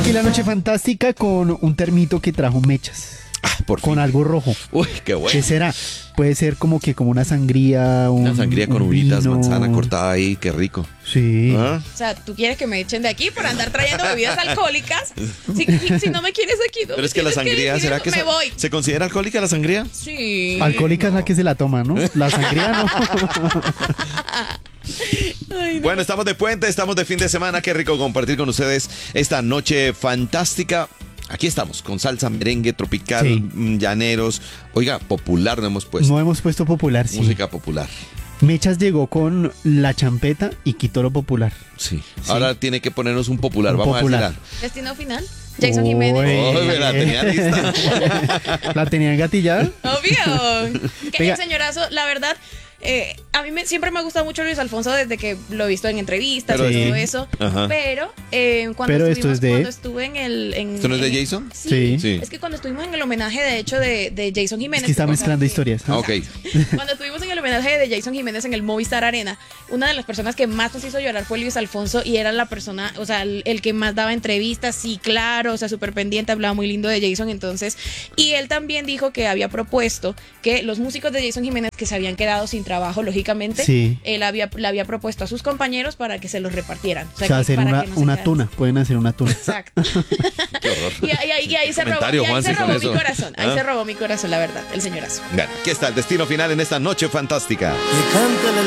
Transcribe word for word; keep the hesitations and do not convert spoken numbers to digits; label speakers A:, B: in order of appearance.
A: aquí la noche fantástica con un termito que trajo mechas.
B: Ah, por fin.
A: Con algo rojo.
B: Uy, qué bueno.
A: ¿Qué será? Puede ser como que como una sangría, un,
B: Una sangría con
A: un
B: uvitas,
A: vino.
B: manzana cortada ahí, qué rico.
A: Sí.
B: ¿Ah?
C: O sea, ¿tú quieres que me echen de aquí por andar trayendo bebidas alcohólicas? Si, si, si no me quieres aquí, no
B: Pero
C: me
B: es que la
C: tienes
B: sangría,
C: decir
B: ¿será
C: eso,
B: que
C: me
B: se,
C: voy?
B: se considera alcohólica la sangría?
C: Sí.
A: Alcohólica es la que se la toma, ¿no? La sangría no.
C: Ay, no.
B: Bueno, estamos de puente, estamos de fin de semana. Qué rico compartir con ustedes esta noche fantástica. Aquí estamos, con salsa, merengue, tropical,
A: Sí.
B: mm, llaneros. Oiga, popular no hemos puesto.
A: No hemos puesto popular, sí.
B: Música popular.
A: Mechas llegó con la champeta y quitó lo popular.
B: Sí.
A: Sí.
B: Ahora tiene que ponernos un popular.
A: Un
B: Vamos
A: popular.
B: a ver
C: Destino final. Jason Jiménez.
A: Uy.
B: si la... Oh, la tenía lista.
A: ¿La tenían gatillada?
C: Obvio. Que
A: Venga.
C: el señorazo, la verdad, eh, a mí me, siempre me ha gustado mucho Luis Alfonso desde que lo he visto en entrevistas
B: Pero
C: y todo
A: sí.
C: eso.
B: Ajá.
C: Pero eh, cuando,
A: Pero esto
C: estuvimos,
A: es de-
C: cuando estuve en el... En,
B: ¿Esto no es de
C: en-
B: Jason?
C: Sí,
A: Sí.
B: Sí.
C: Es que cuando estuvimos en el homenaje, de hecho, de, de Jason Jiménez...
A: Es que está
C: o sea,
A: mezclando
C: que-
A: historias.
B: Ah, ok.
C: Cuando estuvimos en el homenaje de Jason Jiménez en el Movistar Arena, una de las personas que más nos hizo llorar fue Luis Alfonso y era la persona, o sea, el, el que más daba entrevistas, sí, claro, o sea, súper pendiente, hablaba muy lindo de Jason, entonces, y él también dijo que había propuesto que los músicos de Jason Jiménez que se habían quedado sin trabajo, lógicamente,
A: Sí.
C: él había, le había propuesto a sus compañeros para que se los repartieran.
A: O sea,
C: que
A: hacer
C: para
A: una,
C: que no se
A: una
C: quedaran
A: tuna. Pueden hacer una tuna.
C: Exacto.
B: Qué horror.
C: Y, ahí- ahí- y ahí se robó,
B: Comentario,
C: y ahí
B: Juanse,
C: se
B: con
C: robó mi
B: eso.
C: corazón. Ahí
B: ¿Ah?
C: se robó mi corazón, la verdad, el señorazo.
B: Bueno, aquí está el destino final en esta noche fantástica.
D: Que cante la